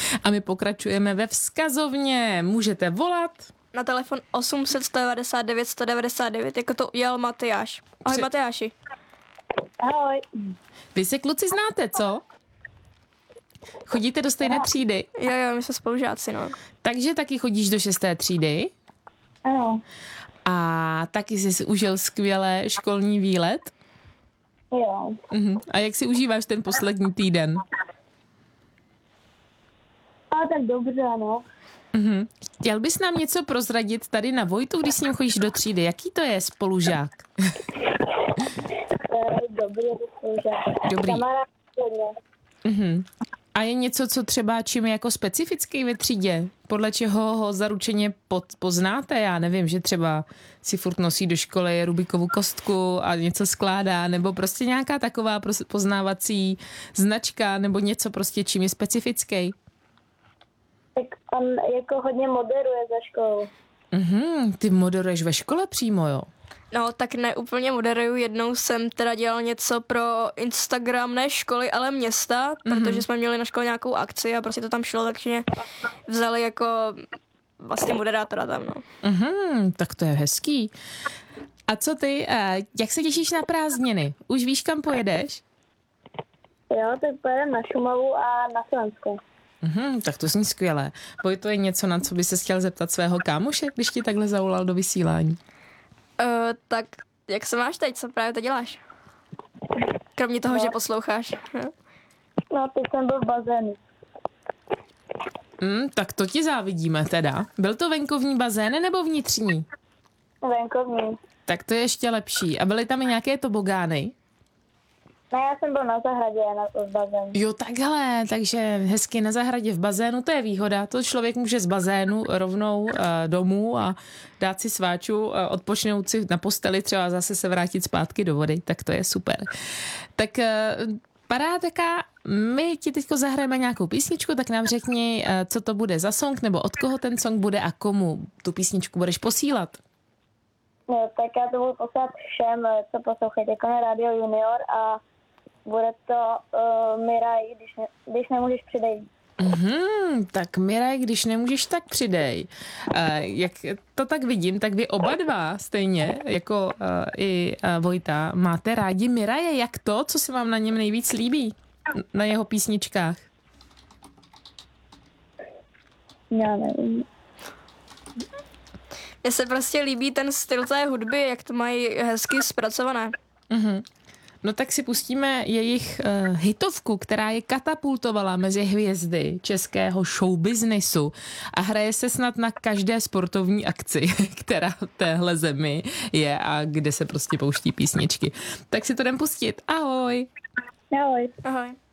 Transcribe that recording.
A my pokračujeme ve vzkazovně. Můžete volat na telefon 800 199 199, jako to udělal Matyáš. Ahoj Matyáši. Ahoj. Vy se kluci znáte, co? Chodíte do stejné třídy? Jo, my jsme spolužáci, no. Takže taky chodíš do 6. třídy? Ano. A taky jsi si užil skvělé školní výlet? Jo. A jak si užíváš ten poslední týden? Ale tak dobře, no. Chtěl bys nám něco prozradit tady na Vojtu, když s ním chodíš do třídy? Jaký to je spolužák? Dobrý, Dobrý. Kamarád. A je něco, co třeba čím je jako specifický ve třídě? Podle čeho ho zaručeně poznáte? Já nevím, že třeba si furt nosí do školy Rubikovu kostku a něco skládá, nebo prostě nějaká taková poznávací značka, nebo něco prostě čím je specifický? Tak on jako hodně moderuje za školou. Ty moderuješ ve škole přímo, jo? No, tak ne úplně moderuju. Jednou jsem teda dělal něco pro Instagram, ne školy, ale města, protože jsme měli na škole nějakou akci a prostě to tam šlo, takže mě vzali jako vlastně moderátora tam, no. Tak to je hezký. A co ty, jak se těšíš na prázdniny? Už víš, kam pojedeš? Jo, tak pojedeme na Šumavu a na Slovensko. Tak to zní skvěle. To je něco, na co by se chtěl zeptat svého kámoše, když ti takhle zavolal do vysílání? Tak jak se máš teď? Co právě to děláš? Kromě toho, že posloucháš. No, teď jsem byl v bazénu. Tak to ti závidíme teda. Byl to venkovní bazén nebo vnitřní? Venkovní. Tak to je ještě lepší. A byly tam i nějaké tobogány? Ne, já jsem byl na zahradě v bazénu. Jo, takhle, takže hezky na zahradě v bazénu, to je výhoda. To člověk může z bazénu rovnou domů a dát si sváču, odpočnout si na posteli, třeba zase se vrátit zpátky do vody, tak to je super. Tak parádeka, my ti teďko zahrajeme nějakou písničku, tak nám řekni, co to bude za song, nebo od koho ten song bude a komu tu písničku budeš posílat. No, tak já to budu poslat všem, co poslouchají jako na Radio Junior a bude to Miraj, když nemůžeš, přidej. Tak Miraj, když nemůžeš, tak přidej. Jak to tak vidím, tak vy oba dva stejně, jako i Vojta, máte rádi Miraje. Jak to? Co se vám na něm nejvíc líbí? Na jeho písničkách? Já nevím. Mně se prostě líbí ten styl té hudby, jak to mají hezky zpracované. No tak si pustíme jejich hitovku, která je katapultovala mezi hvězdy českého showbiznesu a hraje se snad na každé sportovní akci, která v téhle zemi je a kde se prostě pouští písničky. Tak si to jdem pustit. Ahoj! Ahoj. Ahoj.